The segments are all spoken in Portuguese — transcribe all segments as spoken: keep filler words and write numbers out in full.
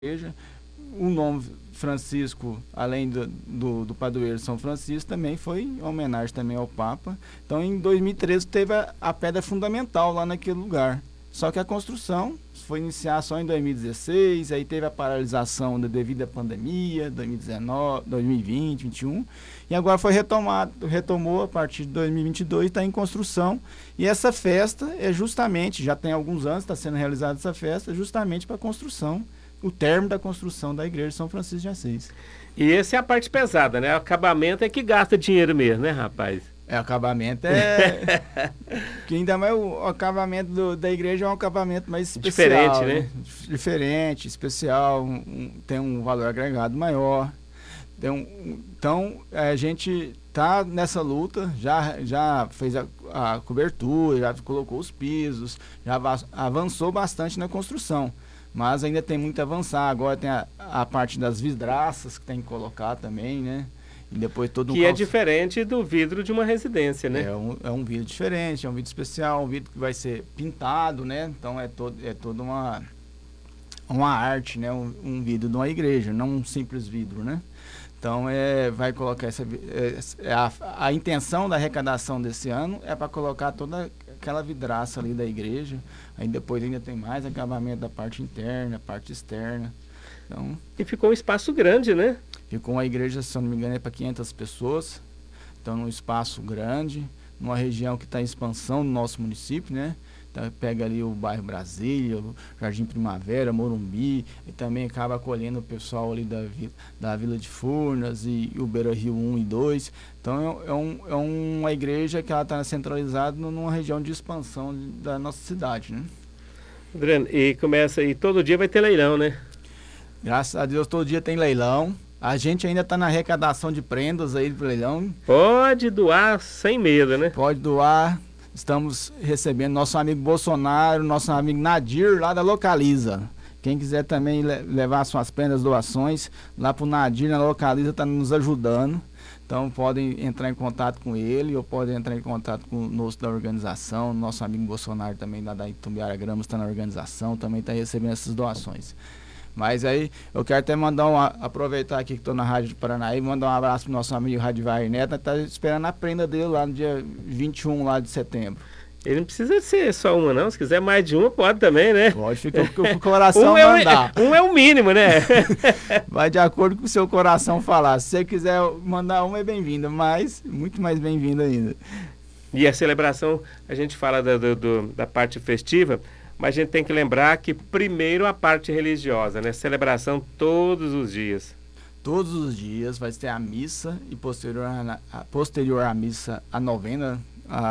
igreja. O nome Francisco, além do, do, do padroeiro São Francisco, também foi em homenagem também ao Papa. Então, em dois mil e treze, teve a, a pedra fundamental lá naquele lugar. Só que a construção foi iniciar só em dois mil e dezesseis, aí teve a paralisação devido à pandemia, dois mil e dezenove, dois mil e vinte, dois mil e vinte e um, e agora foi retomado, retomou a partir de dois mil e vinte e dois, está em construção. E essa festa é justamente, já tem alguns anos, está sendo realizada essa festa, justamente para a construção, o término da construção da igreja de São Francisco de Assis. E essa é a parte pesada, né? O acabamento é que gasta dinheiro mesmo, né, rapaz? É, o acabamento é... que ainda mais o acabamento do, da igreja é um acabamento mais especial. Diferente, né? Diferente, especial, um, um, tem um valor agregado maior. Tem um, então, a gente tá nessa luta, já, já fez a, a cobertura, já colocou os pisos, já avançou bastante na construção. Mas ainda tem muito a avançar. Agora tem a, a parte das vidraças que tem que colocar também, né? E depois todo um que é calço... diferente do vidro de uma residência, né? É um, é um vidro diferente, é um vidro especial, um vidro que vai ser pintado, né? Então é todo é toda uma uma arte, né? Um, um vidro de uma igreja, não um simples vidro, né? Então é vai colocar essa é, a, a intenção da arrecadação desse ano é para colocar toda aquela vidraça ali da igreja. Aí depois ainda tem mais acabamento da parte interna, parte externa. Então, e ficou um espaço grande, né? Ficou uma igreja, se eu não me engano, é para quinhentas pessoas. Então, num espaço grande, numa região que está em expansão no nosso município, né? Então, pega ali o bairro Brasília, o Jardim Primavera, Morumbi, e também acaba acolhendo o pessoal ali da, da Vila de Furnas e, e o Beira Rio um e dois. Então, é, um, é uma igreja que ela está centralizada numa região de expansão da nossa cidade, né? Adriano, e começa, e todo dia vai ter leilão, né? Graças a Deus, todo dia tem leilão. A gente ainda está na arrecadação de prendas aí do leilão. Pode doar sem medo, né? Pode doar. Estamos recebendo nosso amigo Bolsonaro, nosso amigo Nadir, lá da Localiza. Quem quiser também le- levar suas prendas, doações, lá pro Nadir, na Localiza, está nos ajudando. Então podem entrar em contato com ele ou podem entrar em contato com o nosso da organização. Nosso amigo Bolsonaro também, lá da Itumbiara Grama, está na organização, também está recebendo essas doações. Mas aí, eu quero até mandar um, aproveitar aqui que estou na Rádio do Paranaí, mandar um abraço pro nosso amigo Radivar Neto, tá esperando a prenda dele lá no dia vinte e um lá de setembro. Ele não precisa ser só uma, não. Se quiser mais de uma, pode também, né? Pode ficar com o coração um é mandar. O, um é o mínimo, né? Vai de acordo com o seu coração falar. Se você quiser mandar uma, é bem-vindo, mas muito mais bem-vindo ainda. E a celebração, a gente fala da, do, do, da parte festiva, mas a gente tem que lembrar que primeiro a parte religiosa, né? Celebração todos os dias. Todos os dias vai ter a missa e posterior, a, a, posterior à missa a novena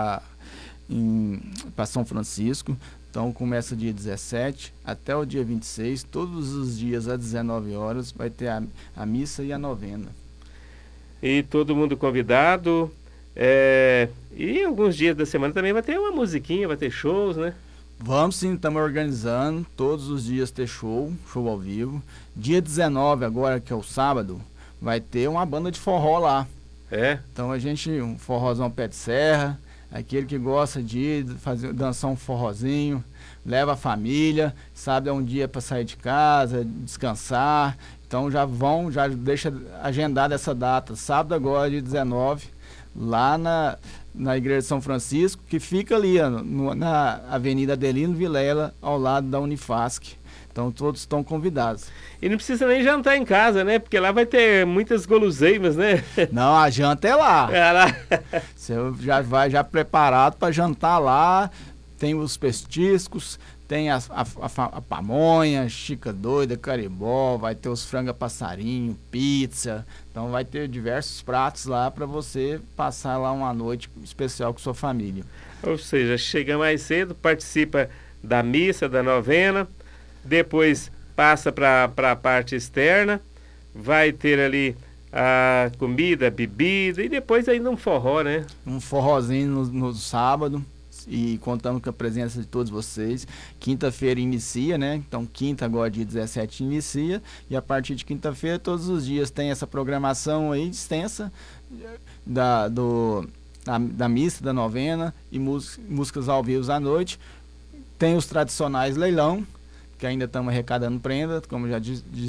para São Francisco. Então começa dia dezessete até o dia vinte e seis, todos os dias às dezenove horas vai ter a, a missa e a novena. E todo mundo convidado. É, e alguns dias da semana também vai ter uma musiquinha, vai ter shows, né? Vamos sim, estamos organizando, todos os dias ter show, show ao vivo. Dia dezenove agora, que é o sábado, vai ter uma banda de forró lá. É? Então a gente, um forrozão pé de serra, aquele que gosta de fazer, dançar um forrozinho, leva a família, sabe, é um dia para sair de casa, descansar. Então já vão, já deixa agendada essa data, sábado agora, dia dezenove, lá na... na Igreja de São Francisco, que fica ali ó, no, na Avenida Adelino Vilela, ao lado da Unifasc. Então todos estão convidados. E não precisa nem jantar em casa, né? Porque lá vai ter muitas guloseimas, né? Não, a janta é lá. É lá. Você já vai já preparado para jantar lá. Tem os petiscos, tem a, a, a, a pamonha, chica doida, caribó, vai ter os franga passarinho, pizza. Então vai ter diversos pratos lá para você passar lá uma noite especial com sua família. Ou seja, chega mais cedo, participa da missa, da novena, depois passa para a parte externa, vai ter ali a comida, bebida e depois ainda um forró, né? Um forrozinho no, no sábado. E contamos com a presença de todos vocês. Quinta-feira inicia, né? Então quinta agora dia dezessete inicia. E a partir de quinta-feira todos os dias tem essa programação aí extensa da, do, da, da missa, da novena e músicas ao vivo à noite. Tem os tradicionais leilão. que ainda estamos arrecadando prenda, como já diz,